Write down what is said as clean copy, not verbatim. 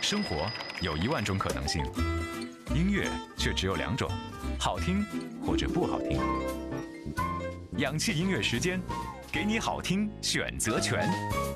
生活有10000种可能性，音乐却只有2种，好听或者不好听。氧气音乐时间，给你好听选择权。